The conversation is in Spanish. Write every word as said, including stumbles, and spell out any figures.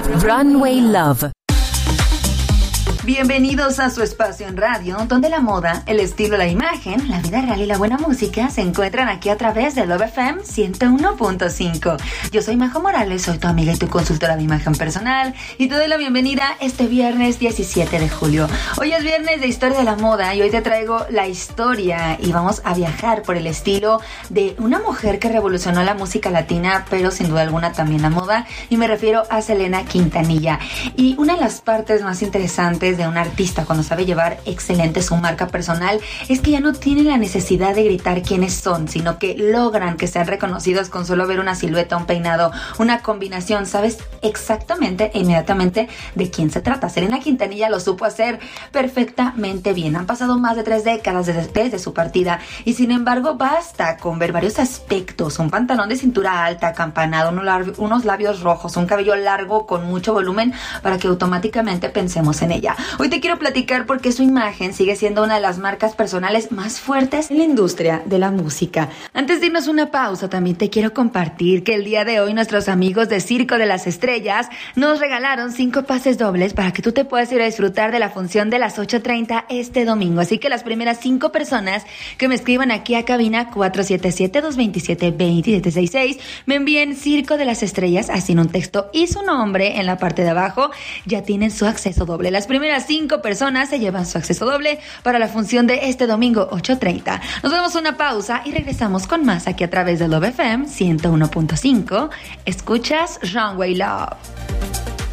Runway Love. Bienvenidos a su espacio en radio, donde la moda, el estilo, la imagen, la vida real y la buena música se encuentran aquí a través de Love F M ciento uno punto cinco. Yo soy Majo Morales, soy tu amiga y tu consultora de imagen personal y te doy la bienvenida este viernes diecisiete de julio. Hoy es viernes de historia de la moda y hoy te traigo la historia y vamos a viajar por el estilo de una mujer que revolucionó la música latina, pero sin duda alguna también la moda, y me refiero a Selena Quintanilla. Y una de las partes más interesantes de un artista cuando sabe llevar excelente su marca personal es que ya no tienen la necesidad de gritar quiénes son, sino que logran que sean reconocidos con solo ver una silueta, un peinado, una combinación. Sabes exactamente e inmediatamente de quién se trata. Selena Quintanilla lo supo hacer perfectamente bien. Han pasado más de tres décadas desde, desde su partida y sin embargo basta con ver varios aspectos: un pantalón de cintura alta, acampanado, unos labios rojos, un cabello largo con mucho volumen para que automáticamente pensemos en ella. Hoy te quiero platicar por qué su imagen sigue siendo una de las marcas personales más fuertes en la industria de la música. Antes de irnos una pausa, también te quiero compartir que el día de hoy nuestros amigos de Circo de las Estrellas nos regalaron cinco pases dobles para que tú te puedas ir a disfrutar de la función de las ocho treinta este domingo. Así que las primeras cinco personas que me escriban aquí a cabina cuatro siete siete, dos dos siete, dos siete seis seis me envíen Circo de las Estrellas, así en un texto y su nombre en la parte de abajo, ya tienen su acceso doble. Las primeras cinco personas se llevan su acceso doble para la función de este domingo ocho treinta. Nos damos una pausa y regresamos con más aquí a través de Love F M ciento uno punto cinco. Escuchas Runway Love.